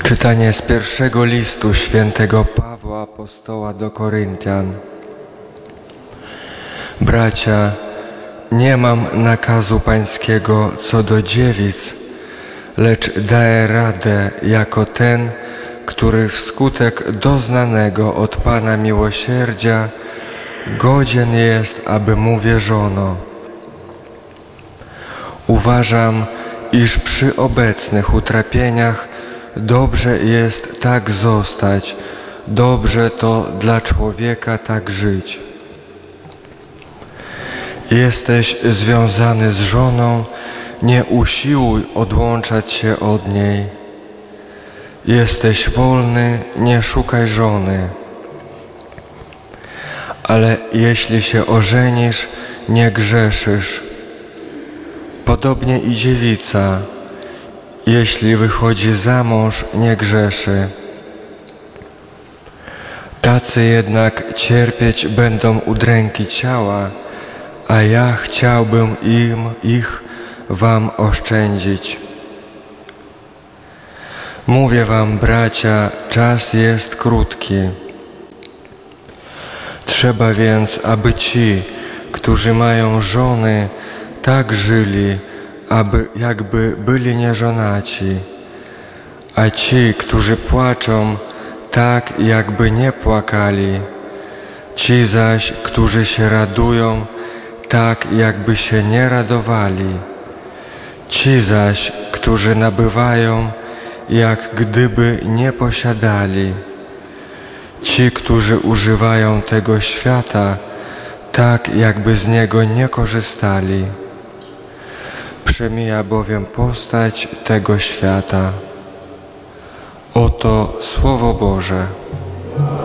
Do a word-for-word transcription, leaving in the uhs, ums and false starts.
Czytanie z pierwszego listu świętego Pawła Apostoła do Koryntian. Bracia, nie mam nakazu pańskiego co do dziewic, lecz daję radę jako ten, który wskutek doznanego od Pana miłosierdzia godzien jest, aby mu wierzono. Uważam, iż przy obecnych utrapieniach dobrze jest tak zostać, dobrze to dla człowieka tak żyć. Jesteś związany z żoną, nie usiłuj odłączać się od niej. Jesteś wolny, nie szukaj żony. Ale jeśli się ożenisz, nie grzeszysz. Podobnie i dziewica, jeśli wychodzi za mąż, nie grzeszy. Tacy jednak cierpieć będą udręki ciała, a ja chciałbym im ich wam oszczędzić. Mówię wam, bracia, czas jest krótki. Trzeba więc, aby ci, którzy mają żony, tak żyli, aby jakby byli nieżonaci, a ci, którzy płaczą, tak jakby nie płakali, ci zaś, którzy się radują, tak jakby się nie radowali, ci zaś, którzy nabywają, jak gdyby nie posiadali, ci, którzy używają tego świata, tak jakby z niego nie korzystali. Przemija bowiem postać tego świata. Oto Słowo Boże.